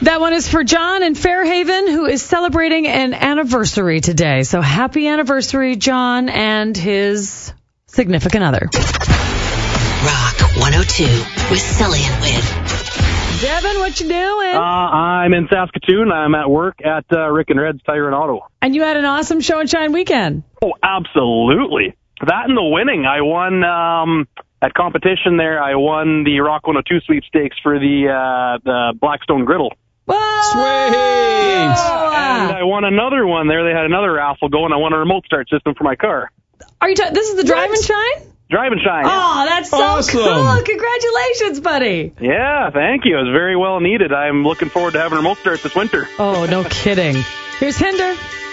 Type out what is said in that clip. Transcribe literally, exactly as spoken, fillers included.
That one is for John in Fairhaven, who is celebrating an anniversary today. So happy anniversary, John and his significant other. Rock one oh two with Sully and Win. Devin, what you doing? Uh, I'm in Saskatoon. I'm at work at uh, Rick and Red's Tire and Auto. And you had an awesome show and shine weekend. Oh, absolutely. That and the winning. I won um, at competition there. I won the Rock one oh two sweepstakes for the uh, the Blackstone Griddle. Whoa! Sweet! And I won another one there. They had another raffle going. I won a remote start system for my car. Are you? Ta- this is the Drive and Shine? Drive and Shine. Oh, that's so Awesome. cool! Congratulations, buddy. Yeah, thank you. It was very well needed. I'm looking forward to having a remote start this winter. Oh, no kidding. Here's Hinder.